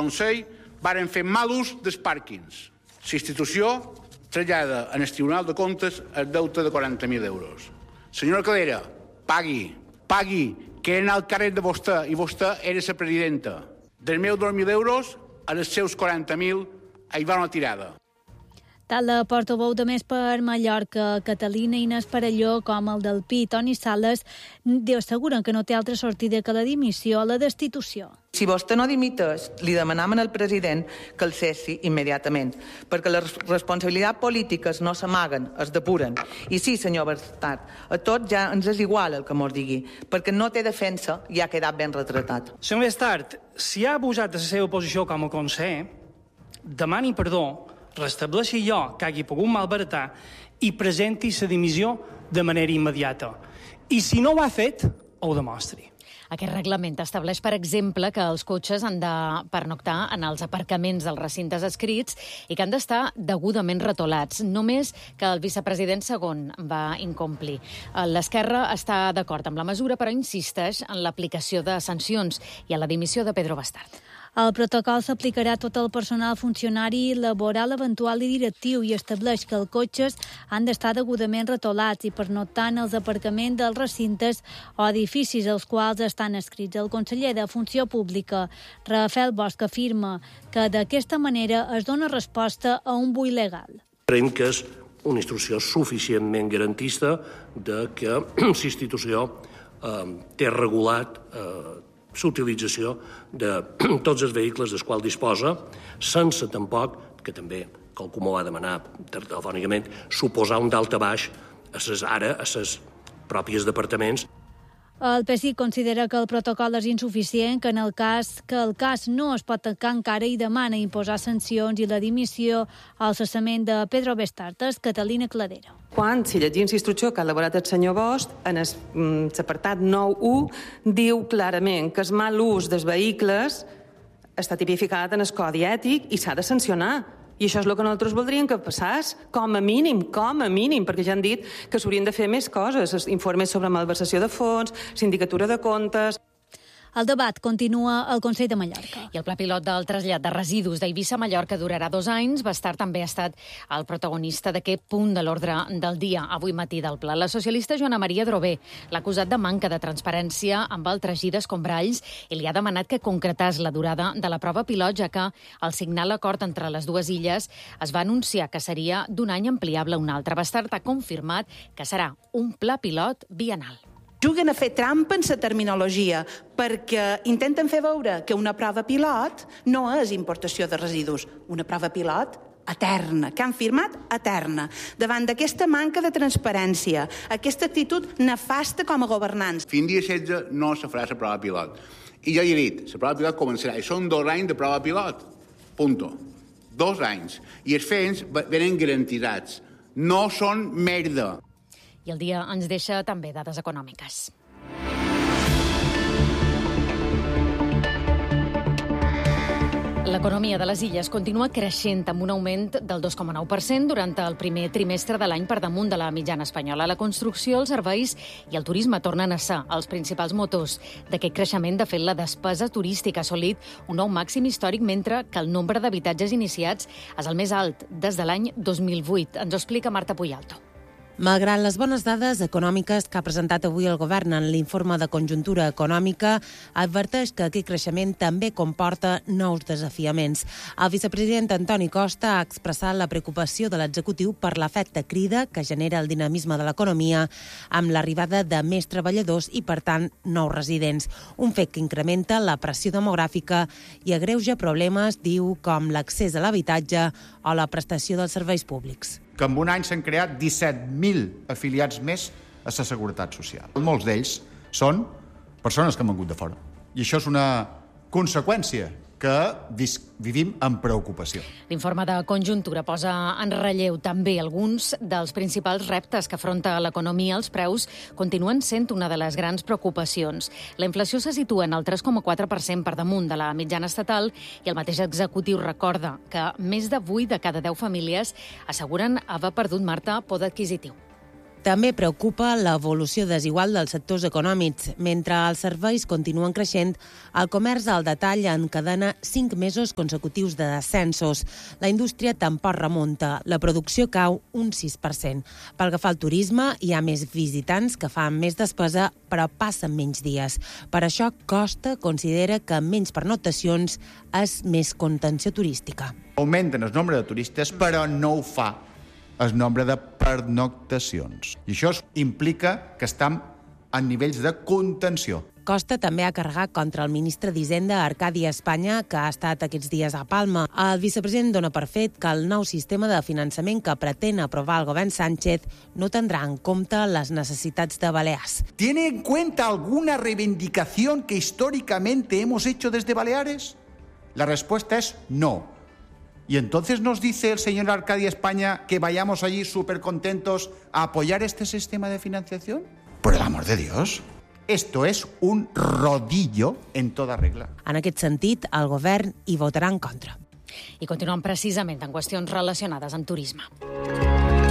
Consell varen fer mal ús dels pàrquings. La institució trasllada en el Tribunal de Comptes el deute de 40.000 euros. Senyora Calera, pagui, que era al carrer de vostè i vostè era la presidenta. Dels meus 2.000 euros, a els seus 40.000 hi va una tirada. Tant la portaveu de Més per Mallorca, Catalina Inés Parelló, com el del PI, Toni Sales, asseguren que no té altra sortida que la dimissió o la destitució. Si vostè no dimiteix, li demanam al president que el cessi immediatament, perquè les responsabilitats polítiques no s'amaguen, es depuren. I sí, senyor Bastard, a tots ja ens és igual el que mos digui, perquè no té defensa i ha quedat ben retratat. Senyor Bastard, si ha abusat de la seva posició com a conseller, demani perdó, restableixi allò que hagi pogut malbaratar i presenti la dimissió de manera immediata. I si no ho ha fet, ho demostri. Aquest reglament estableix, per exemple, que els cotxes han de pernoctar en els aparcaments dels recintes adscrits i que han d'estar degudament retolats. Només que el vicepresident segon va incomplir. L'Esquerra està d'acord amb la mesura, però insisteix en l'aplicació de sancions i en la dimissió de Pedro Bastard. El protocol s'aplicarà a tot el personal funcionari, laboral, eventual i directiu i estableix que els cotxes han d'estar degudament retolats i pernoctar en els aparcaments dels recintes o edificis als quals estan adscrits. El conseller de Funció Pública, Rafael Bosch, afirma que d'aquesta manera es dona resposta a un buit legal. Creiem que és una instrucció suficientment garantista de que la institució té regulat l'utilització de tots els vehicles dels quals disposa, sense tampoc, que també qualcú m'ho va demanar telefònicament, suposar un daltabaix a les pròpies departaments. El PSI considera que el protocol és insuficient, que el cas no es pot tancar encara i demana imposar sancions i la dimissió al cessament de Pedro Bastard. Catalina Cladera. Si llegim la instrucció que ha elaborat el senyor Bosch, en l'apartat 9.1 diu clarament que el mal ús dels vehicles està tipificat en el codi ètic i s'ha de sancionar. I això és el que nosaltres voldríem que passés, com a mínim, perquè ja han dit que s'haurien de fer més coses, informes sobre malversació de fons, sindicatura de comptes. El debat continua al Consell de Mallorca. I el pla pilot del trasllat de residus d'Eivissa a Mallorca durarà 2 anys. Bastard també ha estat el protagonista d'aquest punt de l'ordre del dia, avui matí del pla. La socialista Joana Maria Drové l'ha acusat de manca de transparència amb el tragí d'escombralls i li ha demanat que concretàs la durada de la prova pilot, ja que al signar l'acord entre les dues illes es va anunciar que seria d'un any ampliable a un altre. Bastard ha confirmat que serà un pla pilot biennal. Juguen a fer trampa en la terminologia perquè intenten fer veure que una prova pilot no és importació de residus. Una prova pilot eterna, que han firmat eterna. Davant d'aquesta manca de transparència, aquesta actitud nefasta com a governants. Fins dia 16 no se farà la prova pilot. I ja he dit, la prova pilot començarà. I són 2 anys de prova pilot. Punto. 2 anys. I els fets venen garantits. No són merda. I el dia ens deixa també dades econòmiques. L'economia de les illes continua creixent amb un augment del 2,9% durant el primer trimestre de l'any per damunt de la mitjana espanyola. La construcció, els serveis i el turisme tornen a ser els principals motors d'aquest creixement. De fet, la despesa turística ha assolit un nou màxim històric, mentre que el nombre d'habitatges iniciats és el més alt des de l'any 2008. Ens ho explica Marta Puyalto. Malgrat les bones dades econòmiques que ha presentat avui el govern en l'informe de conjuntura econòmica, adverteix que aquest creixement també comporta nous desafiaments. El vicepresident Antoni Costa ha expressat la preocupació de l'executiu per l'efecte crida que genera el dinamisme de l'economia amb l'arribada de més treballadors i, per tant, nous residents. Un fet que incrementa la pressió demogràfica i agreuja problemes, diu, com l'accés a l'habitatge o la prestació dels serveis públics. Que en un any s'han creat 17.000 afiliats més a la Seguretat Social. Molts d'ells són persones que han vengut de fora. I això és una conseqüència que vivim amb preocupació. L'informe de conjuntura posa en relleu també alguns dels principals reptes que afronta l'economia. Els preus continuen sent una de les grans preocupacions. La inflació se situa en el 3,4% per damunt de la mitjana estatal i el mateix executiu recorda que més de 8 de cada 10 famílies asseguren haver perdut, Marta, poder adquisitiu. També preocupa l'evolució desigual dels sectors econòmics. Mentre els serveis continuen creixent, el comerç al detall encadena 5 mesos consecutius de descensos. La indústria tampoc remunta. La producció cau un 6%. Pel que fa al turisme, hi ha més visitants que fan més despesa, però passen menys dies. Per això, Costa considera que amb menys pernoctacions és més contenció turística. Augmenten el nombre de turistes, però no ho fa el nombre de pernoctacions. I això implica que estem en nivells de contenció. Costa també ha carregat contra el ministre d'Hisenda, Arcadi Espanya, que ha estat aquests dies a Palma. El vicepresident dona per fet que el nou sistema de finançament que pretén aprovar el govern Sánchez no tindrà en compte les necessitats de Balears. ¿Tiene en cuenta alguna reivindicación que históricamente hemos hecho desde Baleares? La respuesta es no. ¿Y entonces nos dice el señor Arcadi España que vayamos allí súper contentos a apoyar este sistema de financiación? Por el amor de Dios. Esto es un rodillo en toda regla. En aquest sentit, el govern hi votarà en contra. I continuem precisament en qüestions relacionades amb turisme.